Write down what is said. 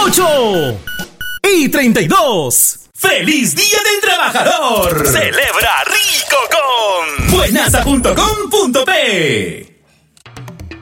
8:32. ¡Feliz Día del Trabajador! Celebra rico con buenaza.com.p.